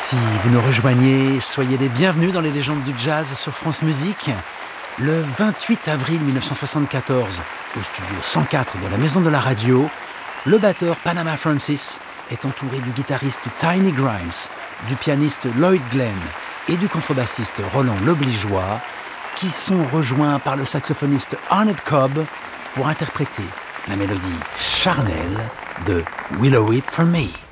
Si vous nous rejoignez, soyez les bienvenus dans les légendes du jazz sur France Musique. Le 28 avril 1974, au studio 104 de la Maison de la Radio, le batteur Panama Francis est entouré du guitariste Tiny Grimes, du pianiste Lloyd Glenn et du contrebassiste Roland L'Obligeois, qui sont rejoints par le saxophoniste Arnett Cobb pour interpréter la mélodie charnelle de Willow Whip for Me.